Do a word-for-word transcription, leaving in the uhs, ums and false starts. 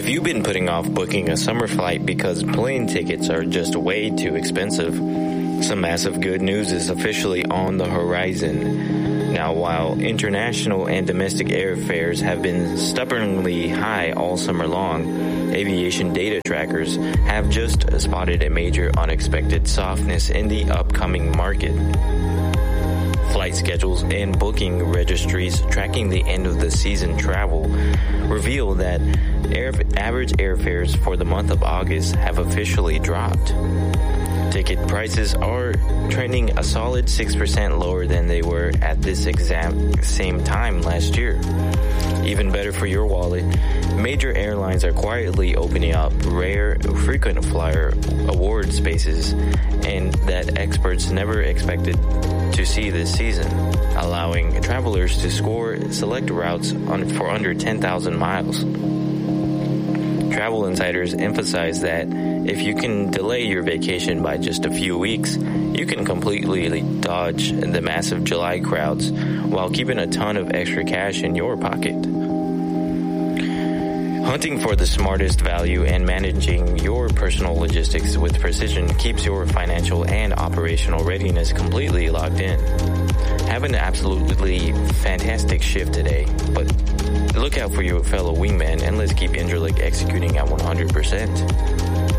If you've been putting off booking a summer flight because plane tickets are just way too expensive, some massive good news is officially on the horizon. Now, while international and domestic airfares have been stubbornly high all summer long, aviation data trackers have just spotted a major unexpected softness in the upcoming market. Flight schedules and booking registries tracking the end of the season travel reveal that air, average airfares for the month of August have officially dropped. Ticket prices are trending a solid six percent lower than they were at this exact same time last year. Even better for your wallet, major airlines are quietly opening up rare frequent flyer award spaces and that experts never expected to see this season, allowing travelers to score select routes on, for under ten thousand miles. Travel insiders emphasize that if you can delay your vacation by just a few weeks, you can completely dodge the massive July crowds while keeping a ton of extra cash in your pocket. Hunting for the smartest value and managing your personal logistics with precision keeps your financial and operational readiness completely locked in. Have an absolutely fantastic shift today, but look out for your fellow wingman and let's keep Indralik executing at one hundred percent.